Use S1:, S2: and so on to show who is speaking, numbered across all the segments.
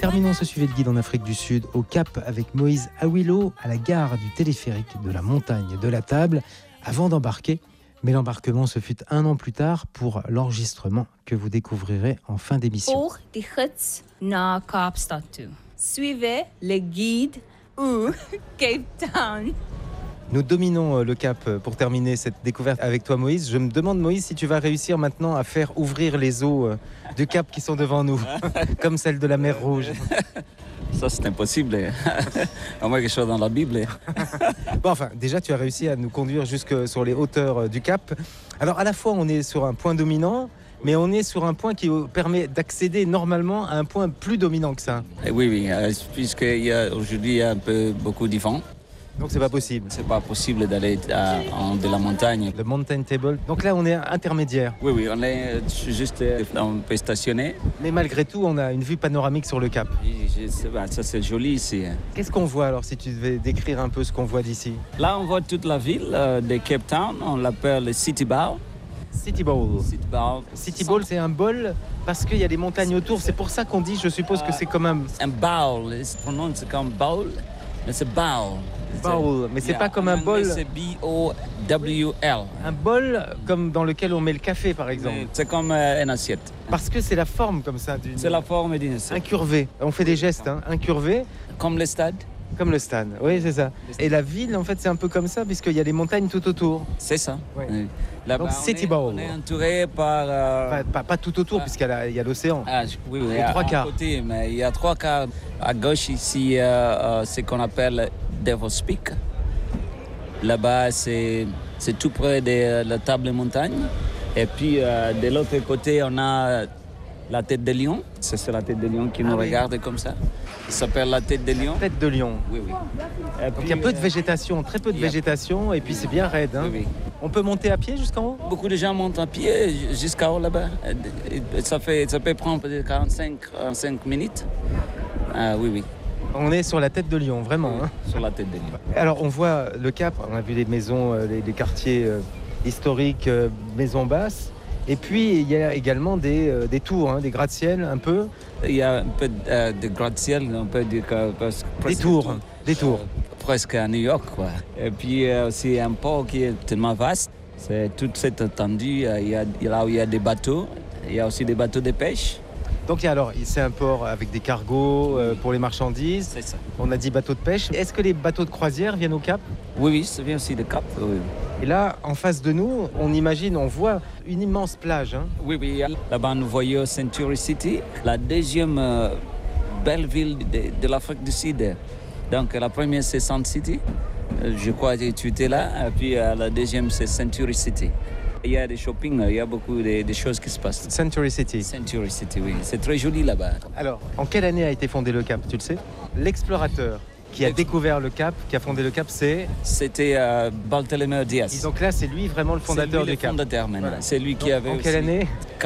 S1: Terminons ce suivi de guide en Afrique du Sud au Cap avec Moïse Awilo à la gare du téléphérique de la montagne de la Table avant d'embarquer. Mais l'embarquement se fut 1 an plus tard pour l'enregistrement que vous découvrirez en fin d'émission.
S2: Volg die gids naar Kaapstad toe. Suivez le guide ou Cape Town.
S1: Nous dominons le Cap pour terminer cette découverte avec toi Moïse. Je me demande Moïse si tu vas réussir maintenant à faire ouvrir les eaux du Cap qui sont devant nous, comme celles de la mer Rouge.
S3: Ça c'est impossible, à moins que je sois dans la Bible.
S1: Bon, enfin, déjà tu as réussi à nous conduire jusque sur les hauteurs du Cap. Alors à la fois on est sur un point dominant, mais on est sur un point qui permet d'accéder normalement à un point plus dominant que ça.
S3: Oui, puisqu'aujourd'hui il y a beaucoup de vent.
S1: Donc c'est pas possible.
S3: C'est pas possible d'aller de la montagne.
S1: Le mountain table. Donc là on est intermédiaire.
S3: Oui, on est juste un peu stationné.
S1: Mais malgré tout on a une vue panoramique sur le Cap.
S3: Ça c'est joli ici.
S1: Qu'est-ce qu'on voit alors si tu devais décrire un peu ce qu'on voit d'ici?
S3: Là on voit toute la ville de Cape Town, on l'appelle le City Bowl.
S1: City Bowl. City Bowl, c'est un bol parce qu'il y a des montagnes autour. C'est pour ça qu'on dit, je suppose que c'est comme un
S3: bowl. Il se prononce comme bowl, mais c'est bowl.
S1: Bowl, mais c'est pas comme un bol.
S3: C'est B-O-W-L.
S1: Un bol comme dans lequel on met le café, par exemple.
S3: C'est comme une assiette.
S1: Parce que c'est la forme comme ça.
S3: C'est la forme d'une assiette.
S1: Incurvé. On fait des gestes, incurvé.
S3: Comme le stade.
S1: Comme le stade, oui, c'est ça. Et la ville, en fait, c'est un peu comme ça, puisqu'il y a des montagnes tout autour.
S3: C'est ça.
S1: Ouais.
S3: Là-bas,
S1: donc, City Bowl.
S3: On est entouré par...
S1: Pas tout autour, puisqu'il y a l'océan.
S3: Oui,
S1: les 3 quarts.
S3: Côté, mais il y a 3 quarts. À gauche, ici, ce qu'on appelle Devil's Peak. Là-bas, c'est tout près de la table montagne. Et puis, de l'autre côté, on a la tête de lion. C'est la tête de lion qui nous regarde comme ça. Ça s'appelle la tête de lion.
S1: Tête de lion.
S3: Oui.
S1: Et puis, il y a peu de végétation, très peu de végétation, et puis c'est bien raide.
S3: Oui.
S1: On peut monter à pied jusqu'en haut?
S3: Beaucoup de gens montent à pied jusqu'en haut là-bas. Ça peut prendre peut-être 45 minutes. Oui.
S1: On est sur la tête de lion, vraiment.
S3: Sur la tête de lion.
S1: Alors, on voit le Cap, on a vu les maisons, les quartiers historiques, maisons basses. Et puis, il y a également des tours, des gratte-ciel un peu.
S3: Il y a un peu de gratte-ciel, on peut dire que...
S1: Des tours.
S3: Presque à New York, quoi. Et puis, aussi un port qui est tellement vaste. C'est toute cette étendue. Là où il y a des bateaux, il y a aussi des bateaux de pêche.
S1: Donc c'est un port avec des cargos pour les marchandises.
S3: C'est ça.
S1: On a dit bateaux de pêche. Est-ce que les bateaux de croisière viennent au Cap?
S3: Oui, ça vient aussi de Cap. Oui.
S1: Et là, en face de nous, on voit une immense plage.
S3: Oui. Là-bas, nous voyons Century City, la deuxième belle ville de l'Afrique du Sud. Donc la première, c'est Sun City. Je crois que tu étais là. Et puis la deuxième, c'est Century City. Il y a des shopping, il y a beaucoup de choses qui se passent.
S1: Century City,
S3: oui. C'est très joli là-bas.
S1: Alors, en quelle année a été fondé le Cap, tu le sais? L'explorateur qui a découvert le Cap, qui a fondé le Cap,
S3: c'était Bartholomew Dias.
S1: Et donc là, c'est lui vraiment le fondateur du Cap.
S3: Fondateur maintenant.
S1: Voilà.
S3: C'est lui qui avait
S1: en quelle année?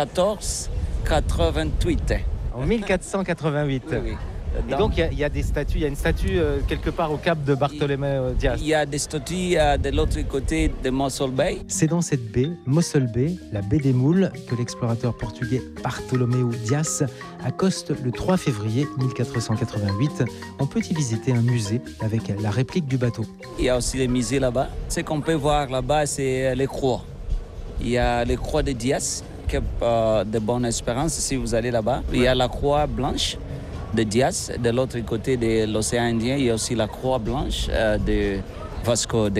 S3: 1488.
S1: En 1488.
S3: Oui.
S1: Et donc il y a des statues, il y a une statue quelque part au Cap de Bartholomew Dias.
S3: Il y a des statues de l'autre côté de Mossel Bay.
S1: C'est dans cette baie, Mossel Bay, la baie des Moules, que l'explorateur portugais Bartholomew Dias accoste le 3 février 1488. On peut y visiter un musée avec la réplique du bateau.
S3: Il y a aussi des musées là-bas. Ce qu'on peut voir là-bas, c'est les croix. Il y a les croix de Dias, Cap de Bonne-Espérance, si vous allez là-bas. Il y a la croix blanche de Dias. De l'autre côté de l'océan Indien, il y a aussi la croix blanche de Vasco de